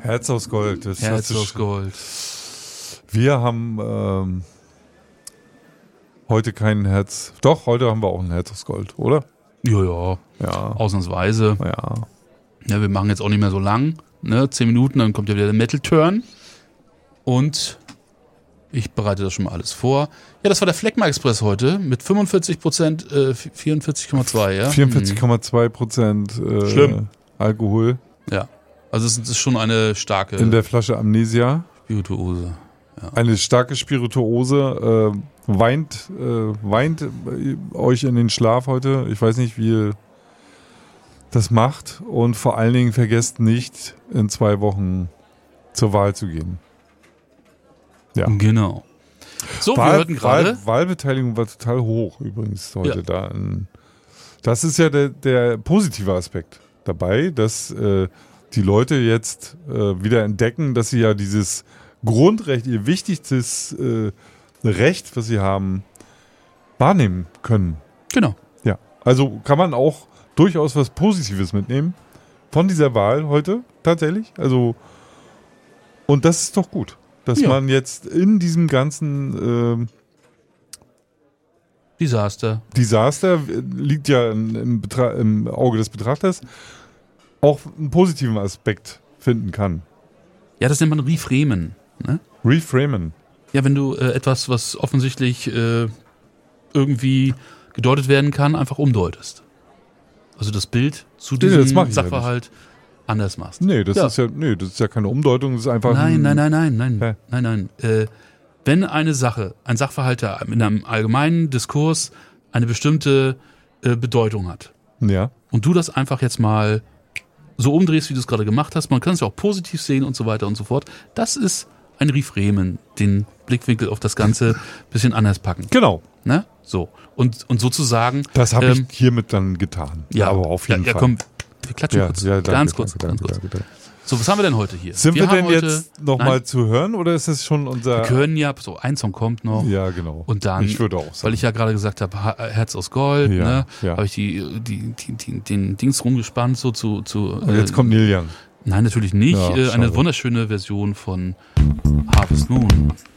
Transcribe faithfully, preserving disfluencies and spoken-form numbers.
Herz aus Gold. Das, Herz das aus ist, Gold. Wir haben ähm, heute kein Herz. Doch, heute haben wir auch ein Herz aus Gold, oder? Ja, ja. Ja. Ausnahmsweise. Ja. Ja, wir machen jetzt auch nicht mehr so lang. Ne? Zehn Minuten, dann kommt ja wieder der Metal-Turn. Und ich bereite das schon mal alles vor. Ja, das war der Phlegma Express heute mit fünfundvierzig Prozent, äh, vierundvierzig Komma zwei, ja? vierundvierzig Komma zwei Prozent äh, Schlimm. Alkohol. Ja. Also es ist schon eine starke In der Flasche Amnesia. Spirituose. Ja. Eine starke Spirituose. Äh, weint, äh, weint euch in den Schlaf heute. Ich weiß nicht, wie ihr das macht. Und vor allen Dingen vergesst nicht, in zwei Wochen zur Wahl zu gehen. Ja. Genau. So, Wahl, wir hörten gerade. Wahl, Wahlbeteiligung war total hoch übrigens heute Ja. da. In, das ist ja der, der positive Aspekt dabei, dass äh, die Leute jetzt äh, wieder entdecken, dass sie ja dieses Grundrecht, ihr wichtigstes äh, Recht, was sie haben, wahrnehmen können. Genau. Ja, also kann man auch durchaus was Positives mitnehmen von dieser Wahl heute tatsächlich. Also und das ist doch gut, dass Ja. man jetzt in diesem ganzen äh, Desaster. Desaster liegt ja im, im, Betra- im Auge des Betrachters, auch einen positiven Aspekt finden kann. Ja, das nennt man Reframen. Ne? Reframen. Ja, wenn du äh, etwas, was offensichtlich äh, irgendwie gedeutet werden kann, einfach umdeutest. Also das Bild zu Nee, diesem das mach ich ja Sachverhalt anders machst. Nee, das Ja. ist ja, nee, das ist ja keine Umdeutung, das ist einfach Nein, ein, nein, nein, nein, nein, Hä? nein, nein. Äh, wenn eine Sache, ein Sachverhalt der in einem allgemeinen Diskurs eine bestimmte äh, Bedeutung hat Ja. und du das einfach jetzt mal so umdrehst, wie du es gerade gemacht hast, man kann es ja auch positiv sehen und so weiter und so fort, das ist ein Reframen, den Blickwinkel auf das Ganze ein bisschen anders packen. Genau. Ne? So. Und, und sozusagen. Das habe ähm, ich hiermit dann getan. Ja, aber auf jeden ja, ja, Fall. Komm, wir klatschen Ja, kurz. ja, danke, ganz kurz, danke, ganz danke, kurz. danke, danke. So, was haben wir denn heute hier? Sind wir, haben denn heute, jetzt nochmal zu hören oder ist es schon unser... Wir können ja, so ein Song kommt noch. Ja, genau. Und dann, ich würde auch sagen. weil ich ja gerade gesagt habe, Ha- Herz aus Gold, Ja, ne, ja. habe ich die, die, die, die, den Dings rumgespannt, so zu. zu Und jetzt äh, kommt Neil Young. Nein, natürlich nicht. Ja, äh, eine schade. wunderschöne Version von Harvest Moon.